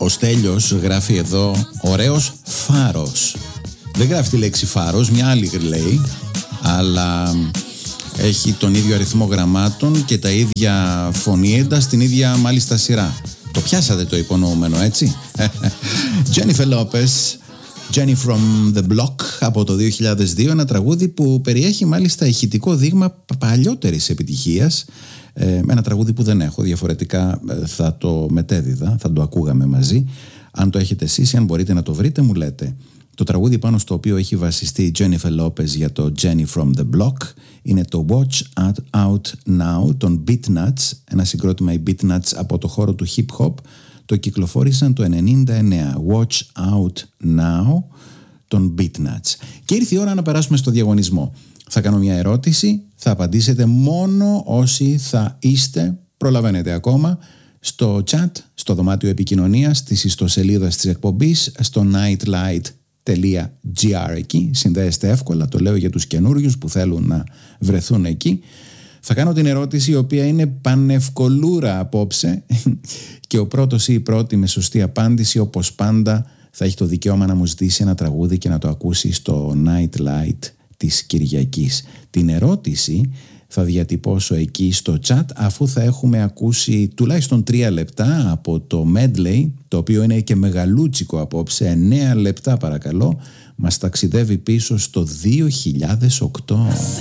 Ο Στέλιος γράφει εδώ ωραίος φάρος. Δεν γράφει τη λέξη φάρος, μια άλλη λέει, αλλά έχει τον ίδιο αριθμό γραμμάτων και τα ίδια φωνήεντα στην ίδια μάλιστα σειρά. Το πιάσατε το υπονοούμενο, έτσι? Jennifer Lopez, Jenny from the Block από το 2002, ένα τραγούδι που περιέχει μάλιστα ηχητικό δείγμα παλιότερης επιτυχίας. Ένα τραγούδι που δεν έχω, διαφορετικά θα το μετέδιδα, θα το ακούγαμε μαζί. Αν το έχετε εσείς, αν μπορείτε να το βρείτε, μου λέτε. Το τραγούδι πάνω στο οποίο έχει βασιστεί η Jennifer Lopez για το Jenny from the Block είναι το Watch Out Now των Beatnuts, ένα συγκρότημα οι Beatnuts από το χώρο του hip hop. Το κυκλοφόρησαν το 1999. Watch Out Now των Beatnuts. Και ήρθε η ώρα να περάσουμε στο διαγωνισμό. Θα κάνω μια ερώτηση, θα απαντήσετε μόνο όσοι θα είστε, προλαβαίνετε ακόμα, στο chat, στο δωμάτιο επικοινωνίας της ιστοσελίδας της εκπομπής, στο nightlight.gr. εκεί συνδέεστε εύκολα, το λέω για τους καινούριους που θέλουν να βρεθούν εκεί. Θα κάνω την ερώτηση, η οποία είναι πανευκολούρα απόψε, και ο πρώτος ή η πρώτη με σωστή απάντηση, όπως πάντα, θα έχει το δικαίωμα να μου ζητήσει ένα τραγούδι και να το ακούσει στο Nightlight της Κυριακής. Την ερώτηση θα διατυπώσω εκεί στο chat, αφού θα έχουμε ακούσει τουλάχιστον 3 λεπτά από το medley, το οποίο είναι και μεγαλούτσικο απόψε. 9 λεπτά παρακαλώ, μας ταξιδεύει πίσω στο 2008.